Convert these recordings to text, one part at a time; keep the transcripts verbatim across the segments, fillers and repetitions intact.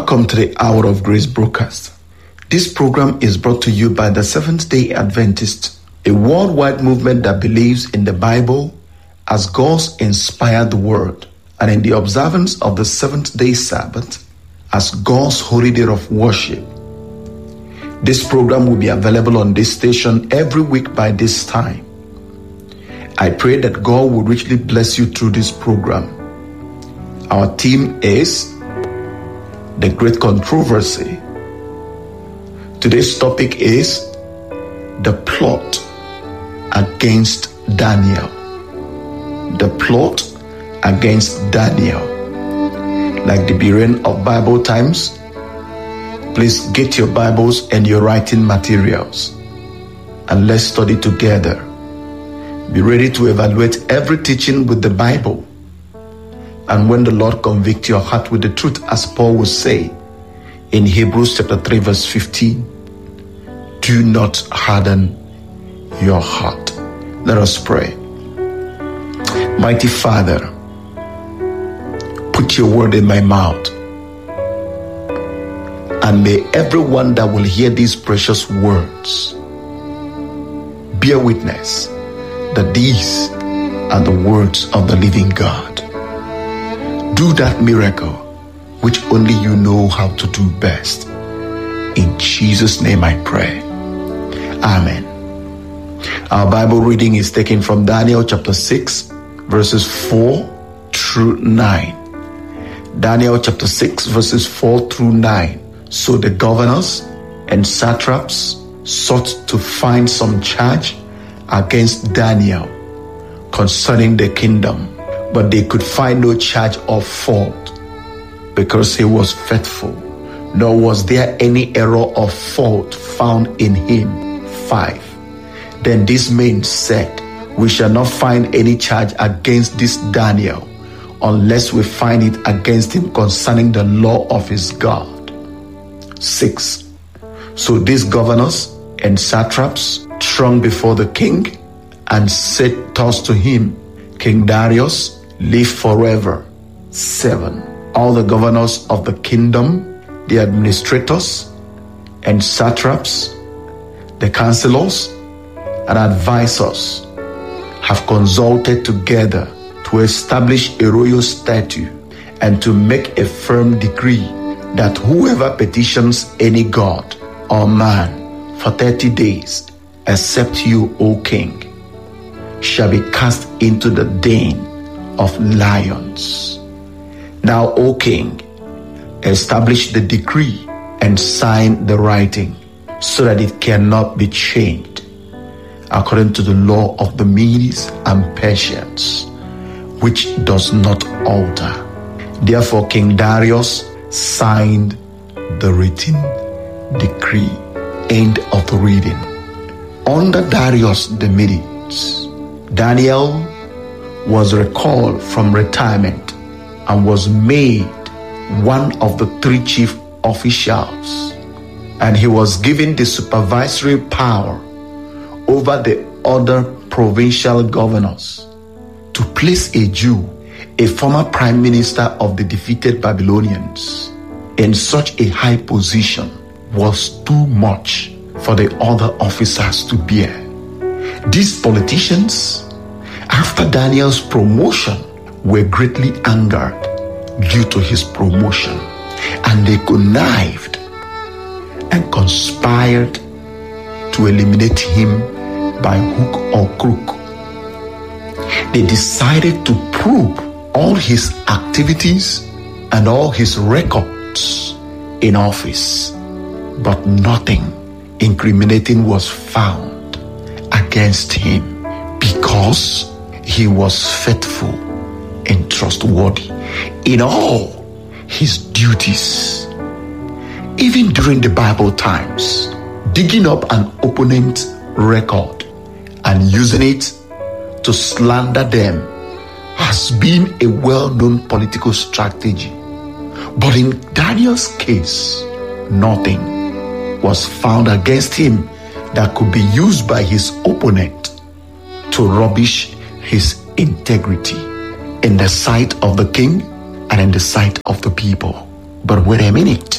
Welcome to the Hour of Grace broadcast. This program is brought to you by the Seventh-day Adventists, a worldwide movement that believes in the Bible as God's inspired word and in the observance of the seventh-day Sabbath as God's holy day of worship. This program will be available on this station every week by this time. I pray that God will richly bless you through this program. Our theme is The Great Controversy. Today's topic is the plot against Daniel. The plot against Daniel. Like the Berean of Bible Times, please get your Bibles and your writing materials and let's study together. Be ready to evaluate every teaching with the Bible. And when the Lord convict your heart with the truth, as Paul will say in Hebrews chapter three verse fifteen, do not harden your heart. Let us pray. Mighty Father, put your word in my mouth, and may everyone that will hear these precious words bear witness that these are the words of the living God. Do that miracle which only you know how to do best. In Jesus' name I pray. Amen. Our Bible reading is taken from Daniel chapter six, verses four through nine. Daniel chapter six, verses four through nine. So the governors and satraps sought to find some charge against Daniel concerning the kingdom, but they could find no charge of fault because he was faithful, nor was there any error of fault found in him. five. Then these men said, we shall not find any charge against this Daniel unless we find it against him concerning the law of his God. six. So these governors and satraps thronged before the king and said thus to him, King Darius, live forever. seven. All the governors of the kingdom, the administrators and satraps, the counselors and advisors have consulted together to establish a royal statute and to make a firm decree that whoever petitions any god or man for thirty days, except you, O king, shall be cast into the den of lions. Now, O king, establish the decree and sign the writing so that it cannot be changed according to the law of the Medes and Persians, which does not alter. Therefore, King Darius signed the written decree. End of the reading. Under Darius the Medes, Daniel was recalled from retirement and was made one of the three chief officials, and he was given the supervisory power over the other provincial governors. To place a Jew, a former prime minister of the defeated Babylonians, in such a high position was too much for the other officers to bear. These politicians, after Daniel's promotion, were greatly angered due to his promotion, and they connived and conspired to eliminate him by hook or crook. They decided to probe all his activities and all his records in office, but nothing incriminating was found against him because he was faithful and trustworthy in all his duties. Even during the Bible times, digging up an opponent's record and using it to slander them has been a well-known political strategy. But in Daniel's case, nothing was found against him that could be used by his opponent to rubbish his integrity in the sight of the king and in the sight of the people. But wait a minute.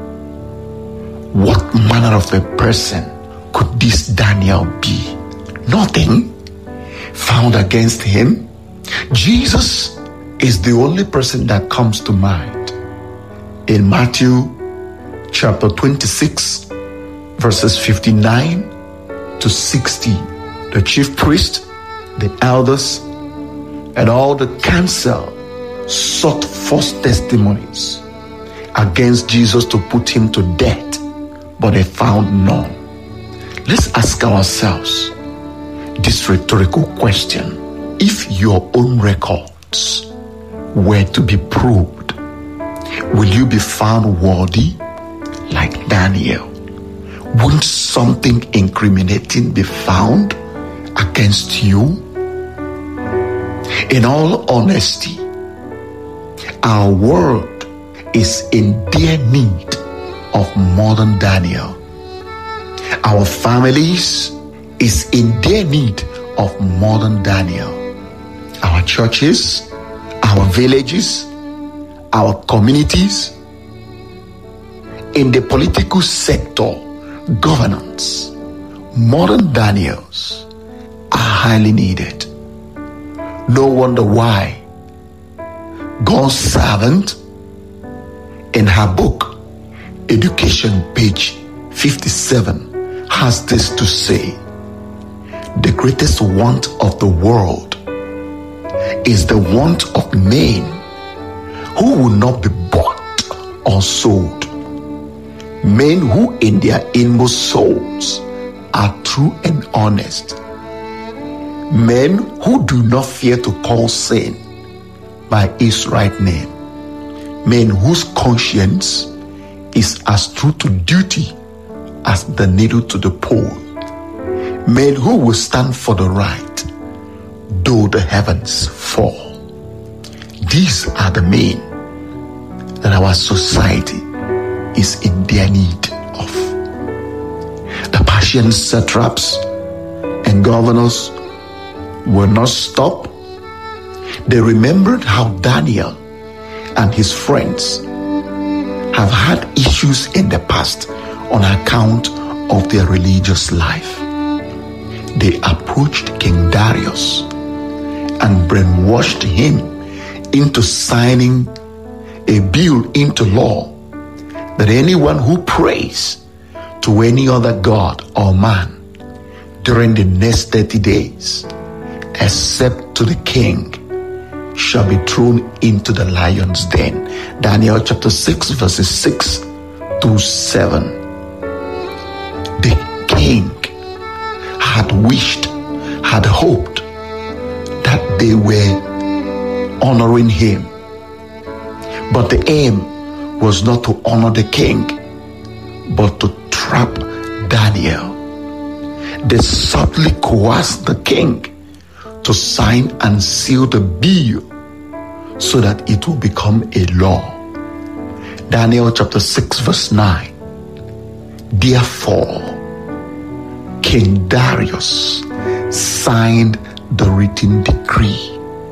What manner of a person could this Daniel be? Nothing found against him. Jesus is the only person that comes to mind. In Matthew chapter twenty-six, verses fifty-nine to sixty, the chief priest, the elders, and all the council sought false testimonies against Jesus to put him to death, but they found none. Let's ask ourselves this rhetorical question. If your own records were to be proved, will you be found worthy like Daniel? Won't something incriminating be found against you? In all honesty, our world is in dire need of modern Daniel. Our families is in dire need of modern Daniel. Our churches, our villages, our communities, in the political sector, governance, modern Daniels are highly needed. No wonder why God's servant, in her book Education, page fifty-seven, has this to say: the greatest want of the world is the want of men who will not be bought or sold. Men who in their inmost souls are true and honest. Men who do not fear to call sin by its right name. Men whose conscience is as true to duty as the needle to the pole. Men who will stand for the right, though the heavens fall. These are the men that our society is in their need of. The Persian satraps and governors will not stop. They remembered how Daniel and his friends have had issues in the past on account of their religious life. They approached King Darius and brainwashed him into signing a bill into law that anyone who prays to any other god or man during the next thirty days, except to the king, shall be thrown into the lion's den. Daniel chapter six, verses six to seven. The king had wished, had hoped that they were honoring him. But the aim was not to honor the king, but to trap Daniel. They subtly coerced the king to sign and seal the bill so that it will become a law. Daniel chapter six, verse nine. Therefore, King Darius signed the written decree.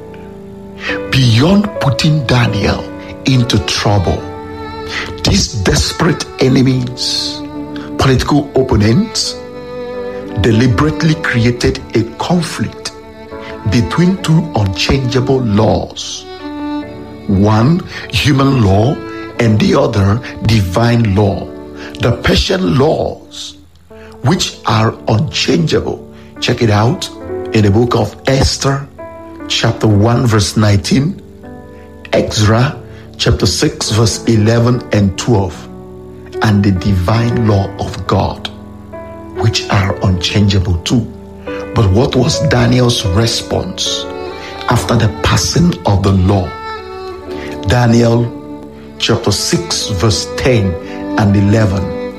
Beyond putting Daniel into trouble, these desperate enemies, political opponents, deliberately created a conflict between two unchangeable laws. One, human law, and the other, divine law. The Persian laws, which are unchangeable. Check it out in the book of Esther, chapter one, verse nineteen, Ezra, chapter six, verse eleven and twelve, and the divine law of God, which are unchangeable too. But what was Daniel's response after the passing of the law? Daniel chapter six, verse ten and eleven.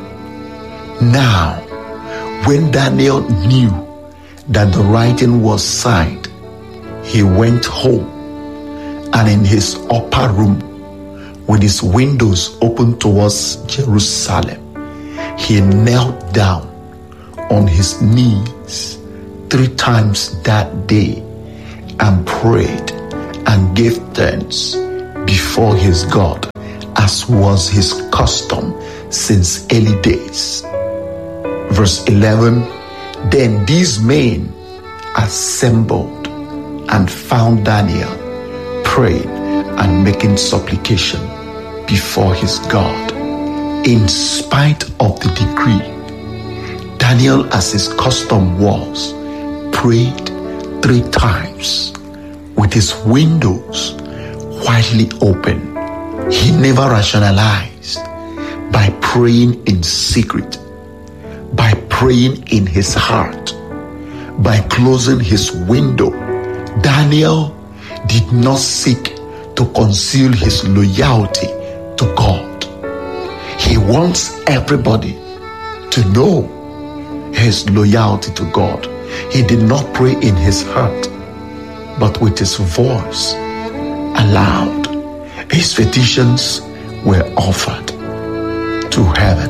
Now, when Daniel knew that the writing was signed, he went home, and in his upper room, with his windows open towards Jerusalem, he knelt down on his knees three times that day and prayed and gave thanks before his God as was his custom since early days. Verse eleven, then these men assembled and found Daniel praying and making supplication before his God. In spite of the decree, Daniel, as his custom was, prayed three times with his windows widely open. He never rationalized by praying in secret, by praying in his heart, by closing his window. Daniel did not seek to conceal his loyalty to God. He wants everybody to know his loyalty to God. He did not pray in his heart, but with his voice aloud. His petitions were offered to heaven.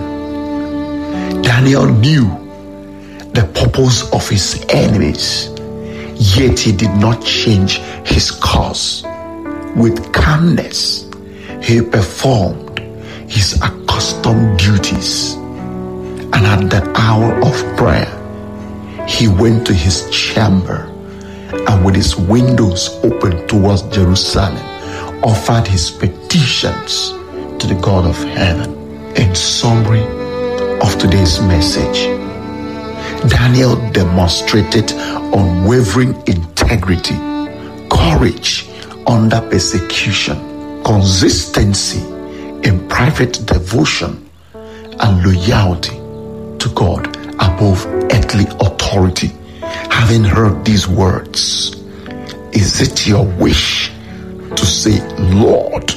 Daniel knew the purpose of his enemies, yet he did not change his course. With calmness, he performed his accustomed duties, and at the hour of prayer, he went to his chamber and with his windows open towards Jerusalem, offered his petitions to the God of heaven. In summary of today's message, Daniel demonstrated unwavering integrity, courage under persecution, consistency in private devotion, and loyalty to God above earthly authority. Having heard these words, is it your wish to say, Lord,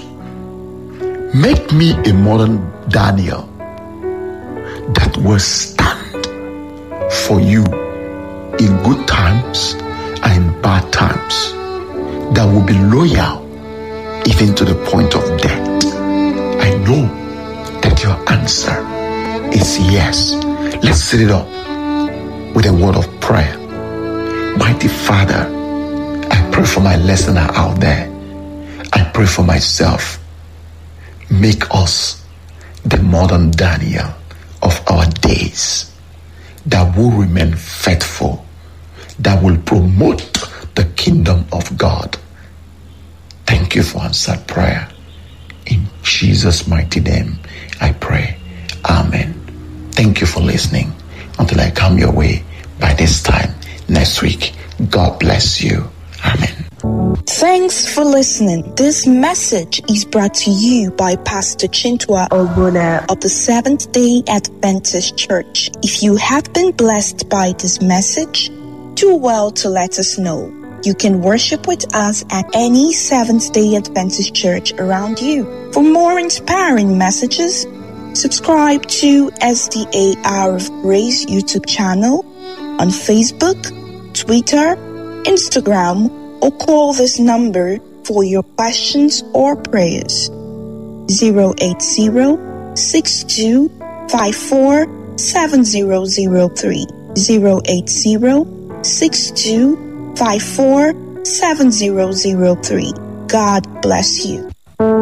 make me a modern Daniel that will stand for you in good times and in bad times, that will be loyal even to the point of death? I know that your answer is yes. Let's set it up with a word of prayer. Mighty Father, I pray for my listener out there. I pray for myself. Make us the modern Daniel of our days, that will remain faithful, that will promote the kingdom of God. Thank you for answered prayer. In Jesus' mighty name, I pray. Amen. Thank you for listening. Until I come your way by this time next week, God bless you. Amen. Thanks for listening. This message is brought to you by Pastor Chintua Ogbonna of the Seventh-day Adventist Church. If you have been blessed by this message, do well to let us know. You can worship with us at any Seventh-day Adventist church around you. For more inspiring messages, subscribe to S D A Hour of Grace YouTube channel on Facebook, Twitter, Instagram, or call this number for your questions or prayers. zero eight zero, six two five four, seven zero zero three. zero eight zero, six two five four, seven zero zero three. God bless you.